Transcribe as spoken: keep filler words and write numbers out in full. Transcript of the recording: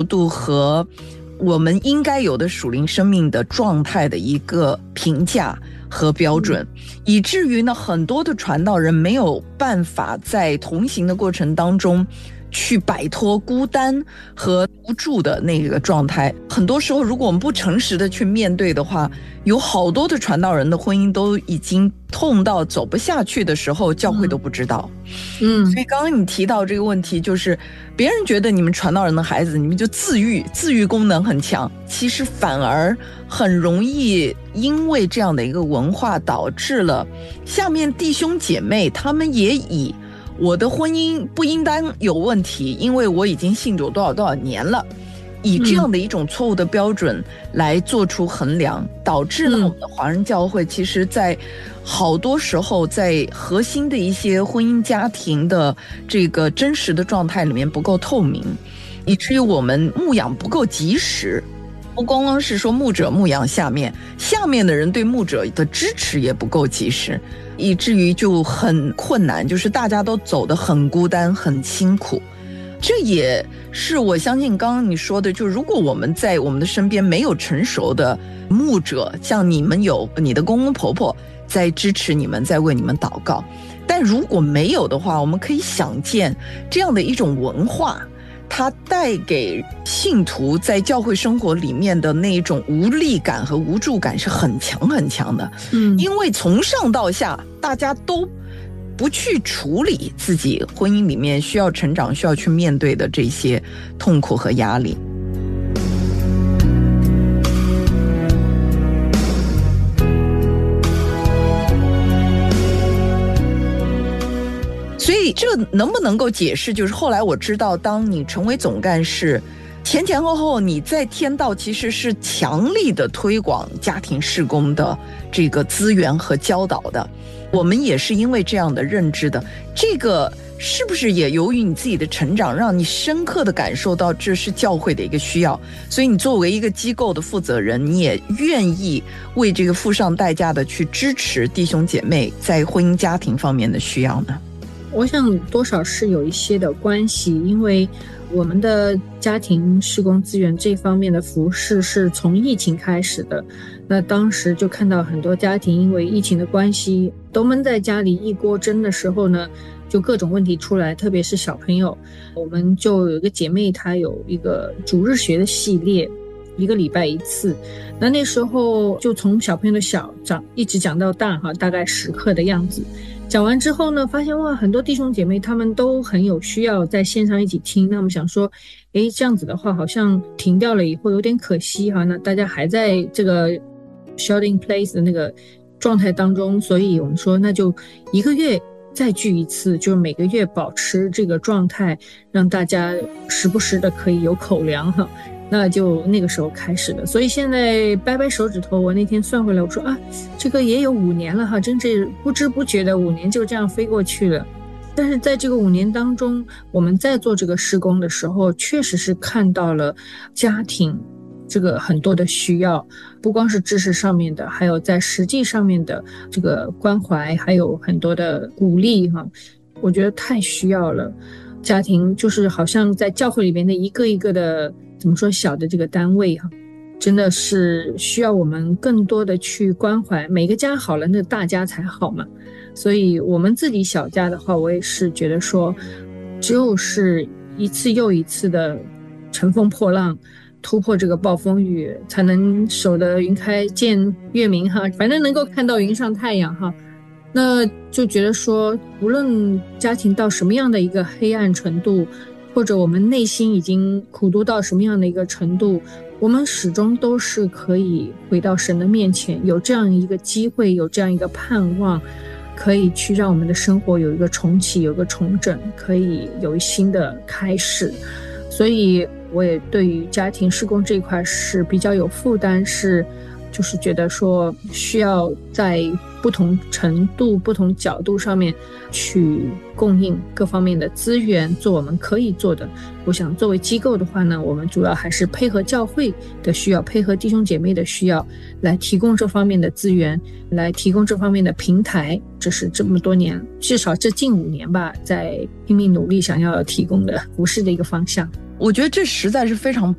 度和我们应该有的属灵生命的状态的一个评价和标准，以至于呢，很多的传道人没有办法在同行的过程当中去摆脱孤单和无助的那个状态。很多时候如果我们不诚实的去面对的话，有好多的传道人的婚姻都已经痛到走不下去的时候，教会都不知道。嗯，所以刚刚你提到这个问题，就是别人觉得你们传道人的孩子，你们就自愈，自愈功能很强，其实反而很容易因为这样的一个文化导致了下面弟兄姐妹他们也以我的婚姻不应当有问题，因为我已经信主多少多少年了，以这样的一种错误的标准来做出衡量，嗯、导致了我们的华人教会其实在好多时候在核心的一些婚姻家庭的这个真实的状态里面不够透明，以至于我们牧养不够及时。不光光是说牧者牧养下面，下面的人对牧者的支持也不够及时，以至于就很困难，就是大家都走得很孤单很辛苦。这也是我相信刚刚你说的，就如果我们在我们的身边没有成熟的牧者，像你们有你的公公婆婆在支持你们，在为你们祷告，但如果没有的话，我们可以想见这样的一种文化，它带给信徒在教会生活里面的那种无力感和无助感是很强很强的。嗯，因为从上到下大家都不去处理自己婚姻里面需要成长需要去面对的这些痛苦和压力。所以这能不能够解释，就是后来我知道当你成为总干事前前后后你在天道其实是强力的推广家庭事工的这个资源和教导的，我们也是因为这样的认知的。这个是不是也由于你自己的成长让你深刻的感受到这是教会的一个需要，所以你作为一个机构的负责人，你也愿意为这个付上代价的去支持弟兄姐妹在婚姻家庭方面的需要呢？ 我想多少是有一些的关系，因为我们的家庭事工资源这方面的服事是从疫情开始的，那当时就看到很多家庭因为疫情的关系都闷在家里一锅蒸的时候呢，就各种问题出来，特别是小朋友。我们就有一个姐妹，她有一个主日学的系列，一个礼拜一次，那那时候就从小朋友的小讲一直讲到大哈，大概十课的样子。讲完之后呢，发现哇，很多弟兄姐妹他们都很有需要在线上一起听。那我们想说，诶，这样子的话好像停掉了以后有点可惜哈。那大家还在这个 shelter in place 的那个状态当中，所以我们说那就一个月再聚一次，就是每个月保持这个状态，让大家时不时的可以有口粮哈。那就那个时候开始的，所以现在掰掰手指头，我那天算回来，我说啊，这个也有五年了哈，真是不知不觉的五年就这样飞过去了。但是在这个五年当中，我们在做这个事工的时候，确实是看到了家庭这个很多的需要，不光是知识上面的，还有在实际上面的这个关怀，还有很多的鼓励哈，我觉得太需要了。家庭就是好像在教会里面的一个一个的怎么说小的这个单位哈，真的是需要我们更多的去关怀，每个家好了那大家才好嘛。所以我们自己小家的话，我也是觉得说只有是一次又一次的乘风破浪，突破这个暴风雨，才能守得云开见月明哈，反正能够看到云上太阳哈。那就觉得说无论家庭到什么样的一个黑暗程度，或者我们内心已经苦读到什么样的一个程度，我们始终都是可以回到神的面前，有这样一个机会，有这样一个盼望，可以去让我们的生活有一个重启，有一个重整，可以有一新的开始。所以我也对于家庭事工这一块是比较有负担，是就是觉得说需要在不同程度不同角度上面去供应各方面的资源，做我们可以做的。我想作为机构的话呢，我们主要还是配合教会的需要，配合弟兄姐妹的需要，来提供这方面的资源，来提供这方面的平台。这是这么多年，至少这近五年吧，在拼命努力想要提供的服事的一个方向。 我觉得这实在是非常